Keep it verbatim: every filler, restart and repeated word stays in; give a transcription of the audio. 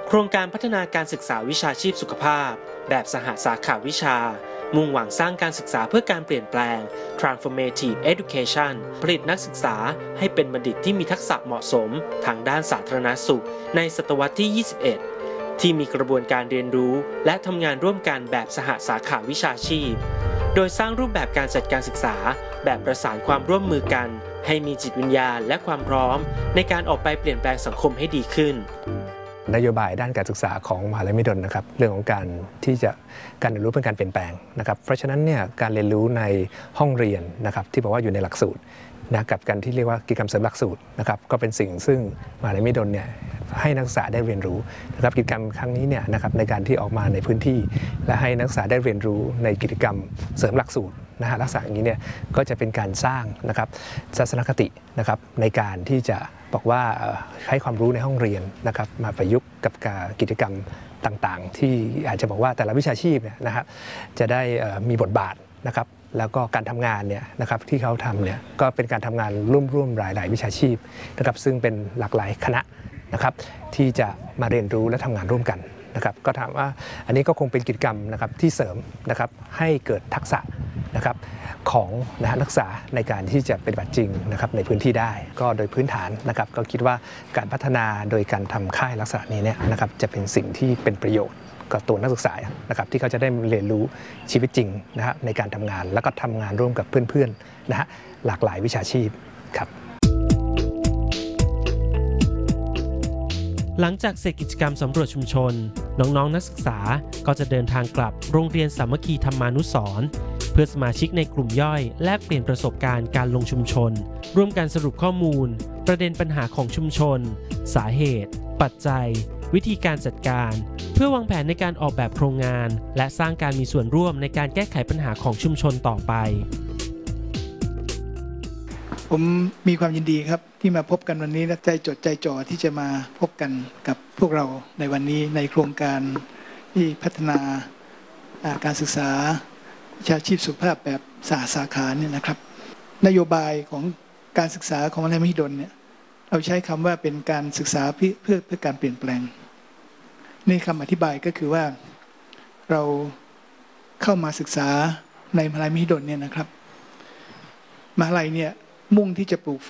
โครงการพัฒนาการศึกษาวิชาชีพสุขภาพแบบสหสาขาวิชามุ่งหวังสร้างการศึกษาเพื่อการเปลี่ยนแปลง transformative education ผลิตนักศึกษาให้เป็นบัณฑิตที่มีทักษะเหมาะสมทางด้านสาธารณสุขในศตวรรษที่ ยี่สิบเอ็ด ที่มีกระบวนการเรียนรู้และทำงานร่วมกันแบบสหสาขาวิชาชีพโดยสร้างรูปแบบการจัดการศึกษาแบบประสานความร่วมมือกันให้มีจิตวิญญาณและความพร้อมในการออกไปเปลี่ยนแปลงสังคมให้ดีขึ้นนโยบายด้านการศึกษาของมหาลัยมหิดลนะครับเรื่องของการที่จะการเรียนรู้เป็นการเปลี่ยนแปลงนะครับเพราะฉะนั้นเนี่ยการเรียนรู้ในห้องเรียนนะครับที่บอกว่าอยู่ในหลักสูตรนะกับการที่เรียกว่ากิจกรรมเสริมหลักสูตรนะครับก็เป็นสิ่งซึ่งมหาลัยมหิดลเนี่ยให้นักศึกษาได้เรียนรู้นะครับกิจกรรมครั้งนี้เนี่ยนะครับในการที่ออกมาในพื้นที่และให้นักศึกษาได้เรียนรู้ในกิจกรรมเสริมหลักสูตรนะฮะลักษณะอย่างนี้เนี่ยก็จะเป็นการสร้างนะครับทัศนคตินะครับในการที่จะบอกว่าให้ความรู้ในห้องเรียนนะครับมาประยุกต์กับการกิจกรรมต่างๆที่อาจจะบอกว่าแต่ละวิชาชีพเนี่ยนะครับจะได้มีบทบาทนะครับแล้วก็การทำงานเนี่ยนะครับที่เขาทำเนี่ยก็เป็นการทำงานร่วมๆหลายๆวิชาชีพนะครับซึ่งเป็นหลากหลายคณะนะครับที่จะมาเรียนรู้และทำงานร่วมกันนะครับก็ถามว่าอันนี้ก็คงเป็นกิจกรรมนะครับที่เสริมนะครับให้เกิดทักษะนะครับของนักศึกษาในการที่จะปฏิบัติจริงนะครับในพื้นที่ได้ก็โดยพื้นฐานนะครับก็คิดว่าการพัฒนาโดยการทำค่ายลักษณะนี้เนี่ยนะครับจะเป็นสิ่งที่เป็นประโยชน์กับตัวนักศึกษานะครับที่เขาจะได้เรียนรู้ชีวิตจริงนะฮะในการทำงานแล้วก็ทำงานร่วมกับเพื่อนๆนะฮะหลากหลายวิชาชีพครับหลังจากเสร็จกิจกรรมสำรวจชุมชนน้องๆ น, นักศึกษาก็จะเดินทางกลับโรงเรียนสามัคคีธรรมานุสรณ์เพื่อสมาชิกในกลุ่มย่อยแลกเปลี่ยนประสบการณ์การลงชุมชนร่วมกันสรุปข้อมูลประเด็นปัญหาของชุมชนสาเหตุปัจจัยวิธีการจัดการเพื่อวางแผนในการออกแบบโครงงานและสร้างการมีส่วนร่วมในการแก้ไขปัญหาของชุมชนต่อไปผมมีความยินดีครับที่มาพบกันวันนี้และใจจดใจจ่อที่จะมาพบกันกับพวกเราในวันนี้ในโครงการที่พัฒนาการศึกษาวิชาชีพสุขภาพแบบสหสาขาเนี่ยนะครับนโยบายของการศึกษาของมหาวิทยาลัยมหิดลเนี่ยเราใช้คำว่าเป็นการศึกษาเพื่อเพื่อเพื่อการเปลี่ยนแปลงนี่คำอธิบายก็คือว่าเราเข้ามาศึกษาในมหาวิทยาลัยมหิดลเนี่ยนะครับมหาวิทยาลัยเนี่ยมุ่งที่จะปลูก